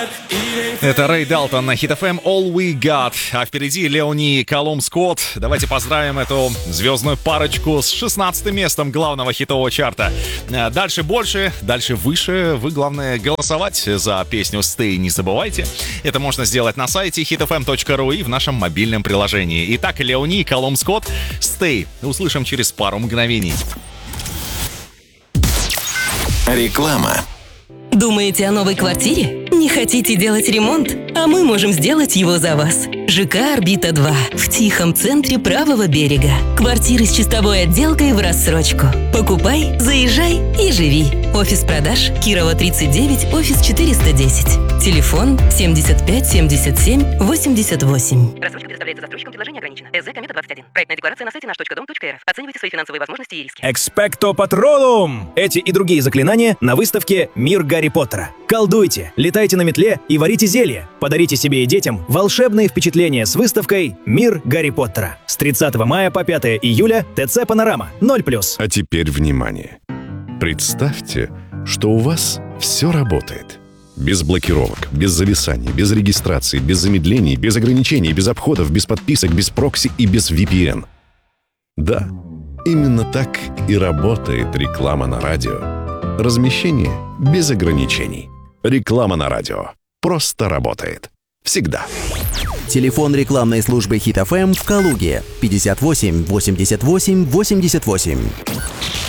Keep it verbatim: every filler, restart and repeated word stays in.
Это Рэй Далтон на Хит эф эм All We Got. А впереди Леони Колум Скотт. Давайте поздравим эту звездную парочку с шестнадцатым местом главного хитового чарта. Дальше больше, дальше выше. Вы, главное, голосовать за песню Stay не забывайте. Это можно сделать на сайте хит эф эм точка ру и в нашем мобильном приложении. Итак, Леони Колум Скотт, Stay. Услышим через пару мгновений. Реклама. Думаете о новой квартире? Не хотите делать ремонт? А мы можем сделать его за вас. ЖК «Орбита два» в тихом центре правого берега. Квартиры с чистовой отделкой в рассрочку. Покупай, заезжай и живи. Офис продаж Кирова тридцать девять, офис четыреста десять. Телефон семьдесят пять семьдесят семь восемьдесят восемь. Рассрочка предоставляется застройщикам, предложение ограничено. ЭЗ Комета двадцать один. Проектная декларация на сайте наш точка дом точка эр эф. Оценивайте свои финансовые возможности и риски. Экспекто Патролум! Эти и другие заклинания на выставке «Мир Гарри Поттера». Колдуйте, летайте на метле и варите зелья. Подарите себе и детям волшебные впечатления с выставкой «Мир Гарри Поттера». С тридцатого мая по пятое июля ТЦ «Панорама» ноль плюс. А теперь внимание. Представьте, что у вас все работает. Без блокировок, без зависаний, без регистрации, без замедлений, без ограничений, без обходов, без подписок, без прокси и без ви пи эн. Да, именно так и работает реклама на радио. Размещение без ограничений. Реклама на радио. Просто работает. Всегда. Телефон рекламной службы Хит эф эм в Калуге пятьдесят восемь восемьдесят восемь восемьдесят восемь.